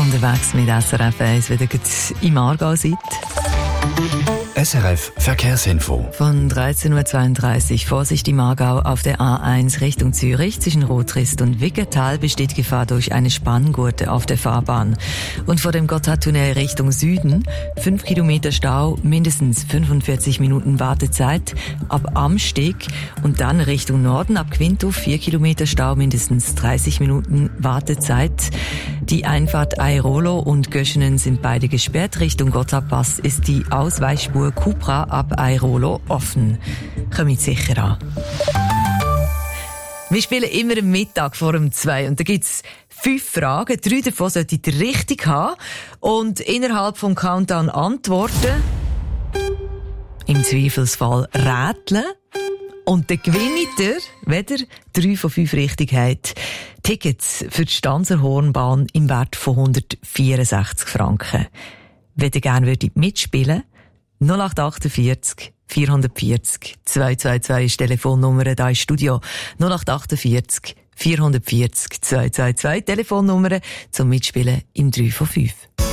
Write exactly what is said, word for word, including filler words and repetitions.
Unterwegs mit S R F eins, wenn ihr im Aargau seid. S R F Verkehrsinfo. Von dreizehn Uhr zweiunddreißig Vorsicht im Aargau auf der A eins Richtung Zürich. Zwischen Rotrist und Wickertal besteht Gefahr durch eine Spanngurte auf der Fahrbahn. Und vor dem Gotthardtunnel Richtung Süden fünf Kilometer Stau, mindestens fünfundvierzig Minuten Wartezeit ab Amsteg. Und dann Richtung Norden ab Quinto vier Kilometer Stau, mindestens dreißig Minuten Wartezeit. Die Einfahrt Airolo und Göschenen sind beide gesperrt. Richtung Gotthardpass ist die Ausweichspur Cupra ab Airolo offen. Kommt sicher an. Wir spielen immer am Mittag vor dem zwei und da gibt's fünf Fragen. Drei davon solltet ihr richtig haben und innerhalb vom Countdown antworten. Im Zweifelsfall rätseln. Und dann gewinnt ihr, wenn ihr drei von fünf richtig habt, Tickets für die Stanserhornbahn im Wert von hundertvierundsechzig Franken. Wenn ihr gerne würdet mitspielen, null acht achtundvierzig vierhundertvierzig zweihundertzweiundzwanzig ist die Telefonnummer da im Studio. null acht achtundvierzig vierhundertvierzig zweihundertzweiundzwanzig Telefonnummer zum Mitspielen im drei von fünf.